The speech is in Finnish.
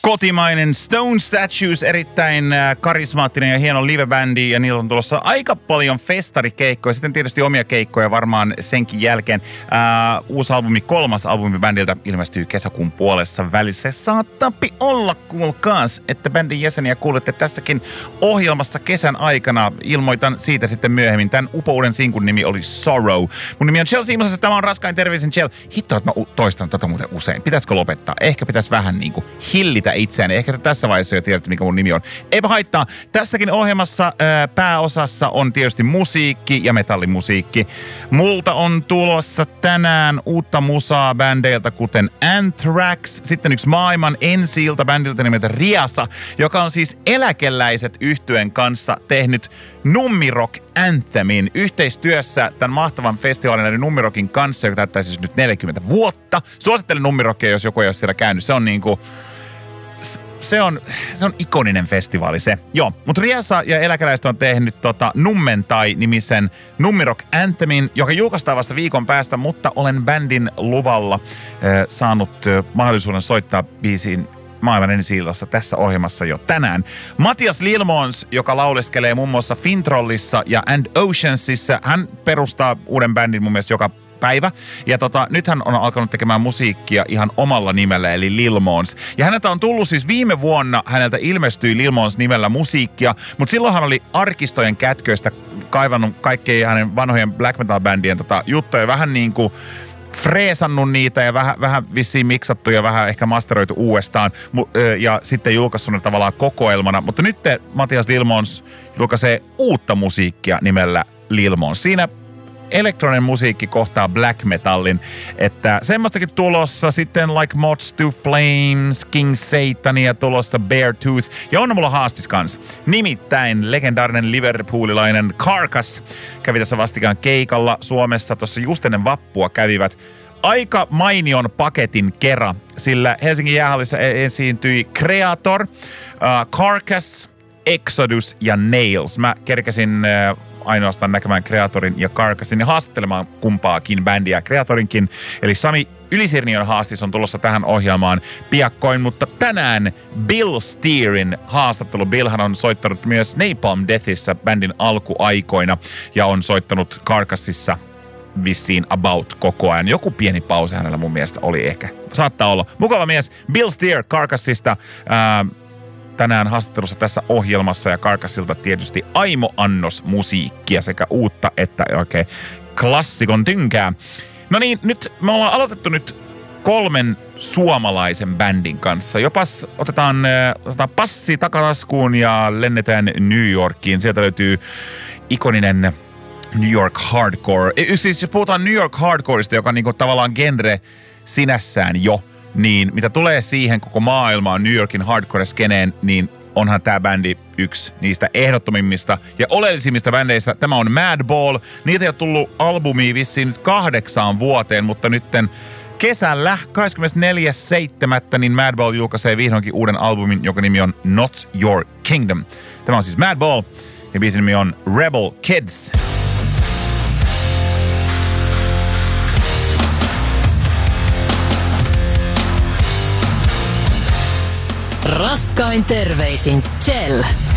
Kotimainen Stone Statues, erittäin karismaattinen ja hieno livebändi, ja niillä on tulossa aika paljon festarikeikkoja. Sitten tietysti omia keikkoja varmaan senkin jälkeen. Uusi albumi, 3. albumi bändiltä ilmestyy kesäkuun puolessa välissä. Saattapi olla, kuulkaas, että bändin jäseniä kuulette tässäkin ohjelmassa kesän aikana. Ilmoitan siitä sitten myöhemmin. Tämän upouden sinkun nimi oli Sorrow. Mun nimi on Chel Siimosessa, tämä on Raskain terveisin Chel. Hitto, että mä toistan tota muuten usein. Pitäisikö lopettaa? Ehkä pitäisi vähän niinku hillitä itseäni. Ehkä tässä vaiheessa jo tiedätte, mikä mun nimi on. Eipä haittaa. Tässäkin ohjelmassa pääosassa on tietysti musiikki ja metallimusiikki. Multa on tulossa tänään uutta musaa bändeiltä, kuten Anthrax. Sitten yksi maailman ensi-ilta bändiltä nimeltä Riasa, joka on siis Eläkeläiset -yhtyeen kanssa tehnyt Nummirock Anthemin yhteistyössä tämän mahtavan festivaalin eli Nummirokin kanssa, joka täyttää siis nyt 40 vuotta. Suosittelen Nummirockia, jos joku ei ole siellä käynyt. Se on niinku... Se on ikoninen festivaali se. Joo, mutta Riasa ja Eläkeläiset on tehnyt Nummentai-nimisen Nummirock Anthemin, joka julkaistaan vasta viikon päästä, mutta olen bändin luvalla saanut mahdollisuuden soittaa biisiin maailman ensi-illassa tässä ohjelmassa jo tänään. Matias Lilmons, joka lauleskelee muun muassa Fintrollissa ja And Oceansissa, hän perustaa uuden bändin mun mielestä joka päivä. Ja nyt hän on alkanut tekemään musiikkia ihan omalla nimellä, eli Lil Mons. Ja häneltä on tullut siis viime vuonna, häneltä ilmestyi Lil Mons nimellä musiikkia, mutta silloin hän oli arkistojen kätköistä kaivannut kaikkien hänen vanhojen black metal-bändien juttuja, vähän niin kuin freesannut niitä ja vähän vissiin miksattu ja vähän ehkä masteroitu uudestaan ja sitten julkaissut ne tavallaan kokoelmana. Mutta nyt Matias Lil Mons julkaisee uutta musiikkia nimellä Lil Mons. Siinä elektroninen musiikki kohtaa black metallin, että semmoistakin tulossa sitten Like Moths to Flames, King Satania tulossa, Beartooth ja on mulla haastis kanssa. Nimittäin legendaarinen liverpoolilainen Carcass kävi tässä vastikään keikalla Suomessa, tuossa just ennen vappua kävivät aika mainion paketin kera, sillä Helsingin jäähallissa esiintyi Kreator, Carcass, Exodus ja Nails. Mä kerkäsin ainoastaan näkemään Kreatorin ja Carcassin ja haastattelemaan kumpaakin bändiä. Kreatorinkin, eli Sami Ylisirniön haastis on tulossa tähän ohjelmaan piakkoin, mutta tänään Bill Steerin haastattelu. Billhan on soittanut myös Napalm Deathissä bändin alkuaikoina ja on soittanut Carcassissa vissiin about koko ajan. Joku pieni pausi hänellä mun mielestä oli ehkä. Saattaa olla. Mukava mies. Bill Steer Carcassista tänään haastattelussa tässä ohjelmassa ja Carcassilta tietysti aimo annos musiikkia sekä uutta että oikein klassikon tynkää. No niin, nyt me ollaan aloitettu nyt 3 suomalaisen bändin kanssa. Jopas otetaan passi takataskuun ja lennetään New Yorkiin. Sieltä löytyy ikoninen New York Hardcore. Siis jos puhutaan New York Hardcoreista, joka on niinku tavallaan genre sinässään jo, niin mitä tulee siihen koko maailmaan New Yorkin hardcore-skeneen, niin onhan tää bändi yksi niistä ehdottomimmista ja oleellisimmista bändeistä. Tämä on Madball. Niitä ei ole tullut albumia vissiin nyt 8 vuoteen, mutta nytten kesällä 24.7. niin Madball julkaisee vihdoinkin uuden albumin, joka nimi on Not Your Kingdom. Tämä on siis Madball ja biisin nimi on Rebel Kids. Raskain terveisin Chel.